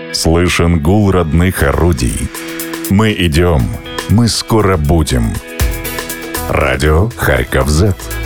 Слышен гул родных орудий. Мы идем, мы скоро будем. Радио Харьков Z.